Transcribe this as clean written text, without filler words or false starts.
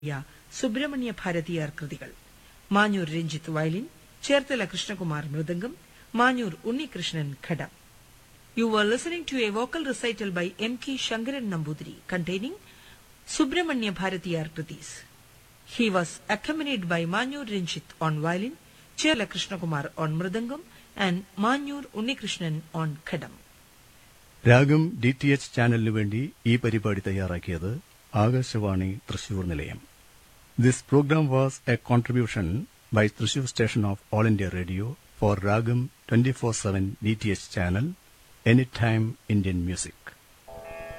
സുബ്രഹ്മണ്യ ഭാരതിയാർ കൃതികൾ. Manjoor Ranjith violin, Cherthala Krishnakumar mridangam, Manjoor Unnikrishnan ghatam. You were listening to a vocal recital by M.K. Shankaran Nambudiri containing Subramanya Bharatiyar Kritis. He was accompanied by Manyur Ranjit on violin, Cherla Krishnakumar on mridangam and Manyur Unnikrishnan on khadam. രാഗം DTH ചാനലിനു വേണ്ടി ഈ പരിപാടി തയ്യാറാക്കിയത് ആകാശവാണി തൃശൂർ നിലയം. This programme was A contribution by Thrissur station of All India Radio for Ragam 24/7 DTH channel, Anytime Indian Music.